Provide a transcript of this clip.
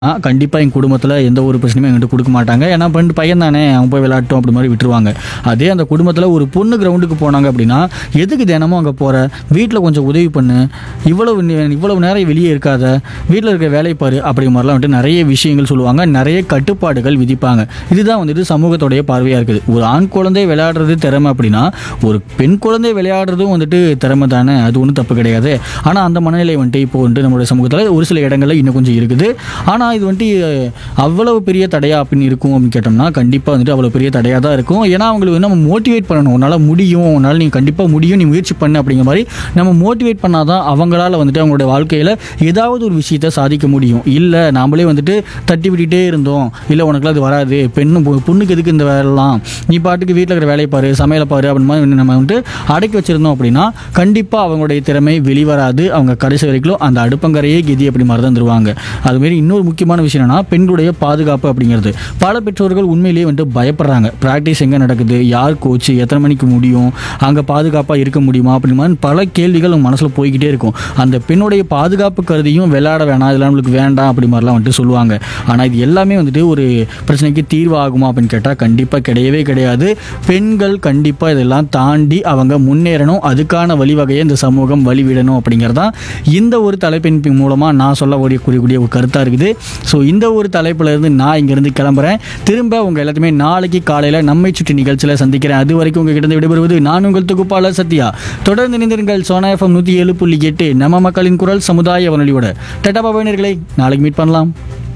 கண்டிப்பாக எங்கள் குடும்பத்தில் எந்த ஒரு பிரச்சனையும் என்கிட்ட கொடுக்க மாட்டாங்க. ஏன்னா பையன் தானே, அவன் போய் விளையாட்டும் அப்படி மாதிரி விட்டுருவாங்க. அதே அந்த குடும்பத்தில் ஒரு பொண்ணு கிரவுண்டுக்கு போனாங்க அப்படின்னா, எதுக்கு தினமும் அங்கே போகிற, வீட்டில் கொஞ்சம் உதவி பண்ணு, இவ்வளவு நேரம் வெளியே இருக்காத, வீட்டில் இருக்க வேலை பாரு அப்படி மாதிரிலாம் வந்துட்டு நிறைய விஷயங்கள் சொல்லுவாங்க, நிறைய கட்டுப்பாடுகள் விதிப்பாங்க. இதுதான் வந்துட்டு சமூகத்தோடைய பார்வையாக இருக்குது. ஒரு ஆண் குழந்தை விளையாடுறது திறமை அப்படின்னா, ஒரு பெண் குழந்தை விளையாடுறதும் வந்துட்டு திறமை தானே, அது ஒன்றும் தப்பு கிடையாது. ஆனால் அந்த மனநிலை வந்துட்டு இப்போ வந்துட்டு நம்மளுடைய சமூகத்தில் ஒரு சில இடங்களில் இன்னும் கொஞ்சம் இருக்குது. ஆனால் இது வந்துட்டு அவ்வளவு பெரிய தடையா அப்படின்னு இருக்கும் அப்படின்னு கேட்டோம்னா, கண்டிப்பாக வந்துட்டு அவ்வளோ பெரிய தடையாக தான் இருக்கும். ஏன்னா அவங்களுக்கு வந்து நம்ம மோட்டிவேட் பண்ணணும். உன்னால் முடியும், உன்னால் நீ கண்டிப்பாக முடியும், நீ முயற்சி பண்ணு அப்படிங்கிற மாதிரி நம்ம மோட்டிவேட் பண்ணால் தான் அவங்களால வந்துட்டு அவங்களோட வாழ்க்கையில் ஏதாவது ஒரு விஷயத்தை சாதிக்க முடியும். இல்லை நாமளே வந்துட்டு தட்டி விட்டுட்டே இருந்தோம், இல்லை உனக்குலாம் அது வராது, பொண்ணுக்கு எதுக்கு இந்த வேலைலாம், நீ பாட்டுக்கு வீட்டில் இருக்கிற வேலையை பாரு, சமையலை பாரு அப்படின்னு மாதிரி நம்ம வந்துட்டு அடக்கி வச்சுருந்தோம் அப்படின்னா, கண்டிப்பாக அவங்களுடைய திறமை வெளிவராது. அவங்க கடைசி வரைக்கும் அந்த அடுப்பங்கரையே கெதி அப்படி மாதிரி தான் தருவாங்க. அதுமாரி இன்னொரு முக்கியமான விஷயம் என்னன்னா, பெண்களுடைய பாதுகாப்பு அப்படிங்கிறது. பல பெற்றோர்கள் உண்மையிலேயே வந்துட்டு பயப்படுறாங்க. ப்ராக்டிஸ் எங்கே நடக்குது, யார் கோச்சு, எத்தனை மணிக்கு முடியும், அங்கே பாதுகாப்பாக இருக்க முடியுமா அப்படி மாதிரி பல கேள்விகள் அவங்க மனசில் போய்கிட்டே இருக்கும். அந்த பெண்ணுடைய பாதுகாப்பு கருதியும் விளையாட வேணாம், இதெல்லாம் நம்மளுக்கு வேண்டாம் அப்படி மாதிரிலாம் வந்துட்டு சொல்லுவாங்க. ஆனால் இது எல்லாமே வந்துட்டு ஒரு பிரச்சனைக்கு தீர்வு ஆகுமா அப்படின்னு கேட்டால் கண்டிப்பாக கிடையவே கிடையாது. பெண்கள் கண்டிப்பாக இதெல்லாம் தாண்டி அவங்க முன்னேறணும். அதுக்கான வழிவகையை இந்த சமூகம் வழிவிடணும் அப்படிங்கிறதான் இந்த ஒரு தலைப்பின் மூலமாக நான் சொல்ல கூடிய ஒரு கருத்தாக இருக்குது. ஸோ இந்த ஒரு தலைப்புல இருந்து நான் இங்கேருந்து கிளம்புறேன். திரும்ப உங்கள் எல்லாத்தையுமே நாளைக்கு காலையில் நம்மை சுற்றி நிகழ்ச்சியில் சந்திக்கிறேன். அது வரைக்கும் உங்ககிட்ட விடைபெறுவது நான் உங்கள் தொகுப்பாளர் சத்யா. தொடர்ந்து இணைந்திருங்கள் சோனா FM 107.8 நம்ம மக்களின் குரல் சமுதாய வானொலியோட. டாடா பாபா நேயர்களே, நாளைக்கு மீட் பண்ணலாம்.